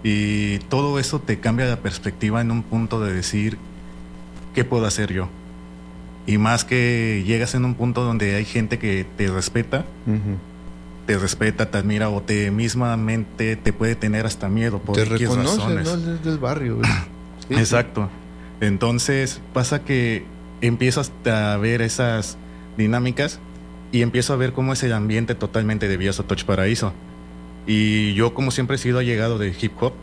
Y todo eso te cambia la perspectiva en un punto de decir, ¿qué puedo hacer yo? Y más que llegas en un punto donde hay gente que te respeta, te admira, o te mismamente te puede tener hasta miedo por te X reconoce, razones. ¿no? Del barrio. Sí, exacto. Entonces pasa que empiezas a ver esas dinámicas y empiezo a ver cómo es el ambiente totalmente de Villa Touch Paraíso. Y yo, como siempre he sido allegado de hip hop,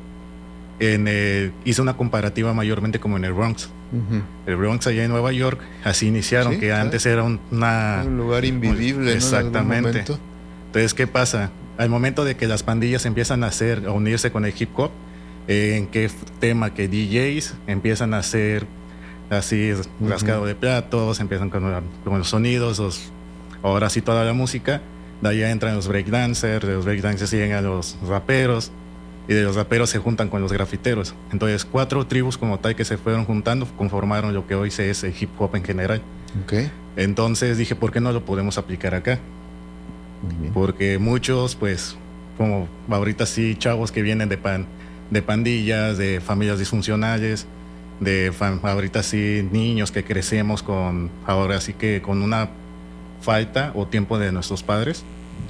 hice una comparativa mayormente como en el Bronx. El Bronx allá en Nueva York, así iniciaron, que claro, antes era un lugar invivible, exactamente, ¿no? Entonces, ¿qué pasa? Al momento de que las pandillas empiezan a unirse con el hip hop, en qué tema, que DJs empiezan a hacer así, rascado de platos, empiezan con los sonidos, ahora sí toda la música. De allá entran los breakdancers siguen a los raperos, y de los raperos se juntan con los grafiteros. Entonces 4 tribus como tal que se fueron juntando conformaron lo que hoy se es el hip hop en general. Entonces dije, ¿por qué no lo podemos aplicar acá? Porque muchos, pues, como ahorita sí, chavos que vienen de pandillas, de familias disfuncionales, ahorita sí, niños que crecemos ahora sí que con una falta o tiempo de nuestros padres,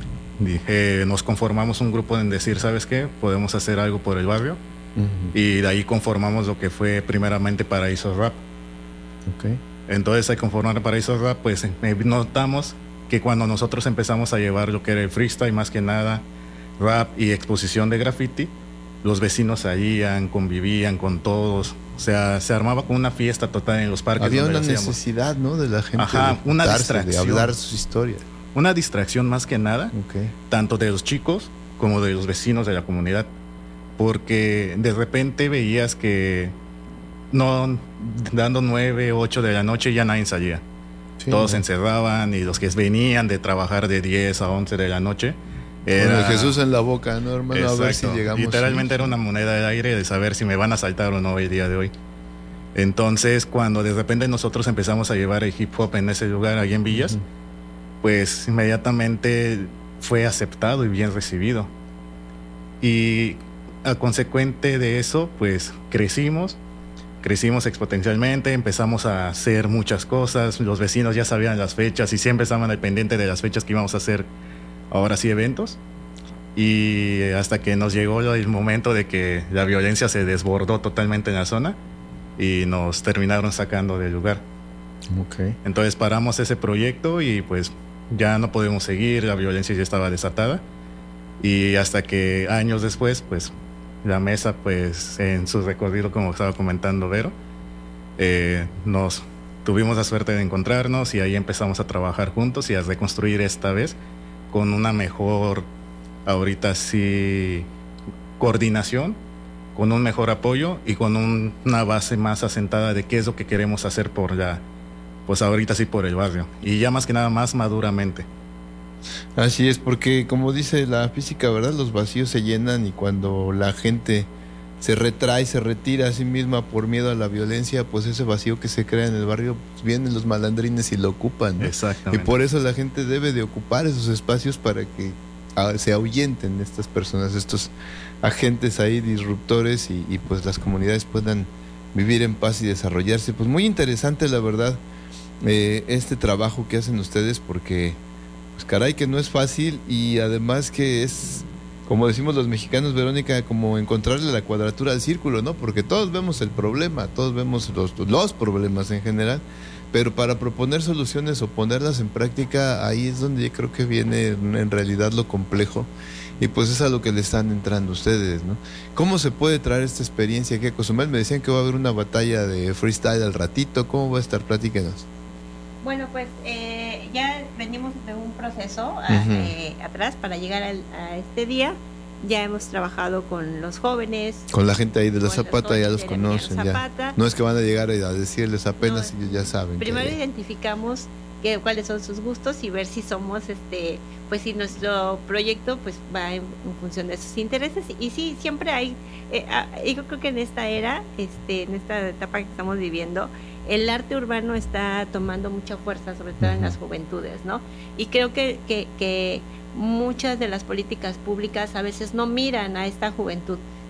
nos conformamos un grupo en decir, ¿sabes qué? Podemos hacer algo por el barrio. Y de ahí conformamos lo que fue primeramente Paraíso Rap. Entonces, al conformar Paraíso Rap, pues notamos que cuando nosotros empezamos a llevar lo que era el freestyle, más que nada rap y exposición de graffiti, los vecinos salían, convivían con todos. O sea, se armaba con una fiesta total en los parques. Había una necesidad, ¿no? De la gente una distracción, de hablar sus historias. Una distracción más que nada, tanto de los chicos como de los vecinos de la comunidad. Porque de repente veías que dando 9, 8 de la noche ya nadie salía. Todos se encerraban, y los que venían de trabajar de 10 a 11 de la noche era con el Jesús en la boca, ¿no, hermano? Exacto. A ver si llegamos. Literalmente era una moneda de aire de saber si me van a asaltar o no el día de hoy. Entonces, cuando de repente nosotros empezamos a llevar el hip hop en ese lugar, ahí en Villas, pues inmediatamente fue aceptado y bien recibido. Y a consecuente de eso, pues crecimos exponencialmente, empezamos a hacer muchas cosas, los vecinos ya sabían las fechas y siempre estaban al pendiente de las fechas que íbamos a hacer, ahora sí, eventos. Y hasta que nos llegó el momento de que la violencia se desbordó totalmente en la zona y nos terminaron sacando del lugar. Entonces paramos ese proyecto y pues ya no podemos seguir, la violencia ya estaba desatada. Y hasta que años después, pues la mesa, pues en su recorrido, como estaba comentando Vero, nos tuvimos la suerte de encontrarnos y ahí empezamos a trabajar juntos y a reconstruir esta vez con una mejor, ahorita sí, coordinación, con un mejor apoyo y con una base más asentada de qué es lo que queremos hacer pues ahorita sí por el barrio, y ya más que nada más maduramente. Así es, porque como dice la física, ¿verdad? Los vacíos se llenan, y cuando la gente se retrae, se retira a sí misma por miedo a la violencia, pues ese vacío que se crea en el barrio, pues vienen los malandrines y lo ocupan, ¿no? Exactamente. Y por eso la gente debe de ocupar esos espacios para que se ahuyenten estas personas, estos agentes ahí disruptores, y pues las comunidades puedan vivir en paz y desarrollarse. Pues muy interesante, la verdad, este trabajo que hacen ustedes, porque pues caray que no es fácil, y además que es, como decimos los mexicanos, Verónica, como encontrarle la cuadratura al círculo, ¿no? Porque todos vemos el problema, todos vemos los problemas en general, pero para proponer soluciones o ponerlas en práctica, ahí es donde yo creo que viene en realidad lo complejo, y pues es a lo que le están entrando ustedes, ¿no? ¿Cómo se puede traer esta experiencia aquí a Cozumel? Me decían que va a haber una batalla de freestyle al ratito. ¿Cómo va a estar? Platíquenos. Bueno, pues ya venimos de un proceso atrás para llegar a este día. Ya hemos trabajado con los jóvenes. Con la gente ahí de la Zapata, ya los conocen. Ya. No es que van a llegar a decirles apenas, ellos ya saben. Primero identificamos cuáles son sus gustos y ver si somos, pues si nuestro proyecto pues va en función de sus intereses. Y sí, siempre hay, yo creo que en esta era, en esta etapa que estamos viviendo, el arte urbano está tomando mucha fuerza, sobre todo en las juventudes, ¿no? Y creo que muchas de las políticas públicas a veces no miran a esta juventud,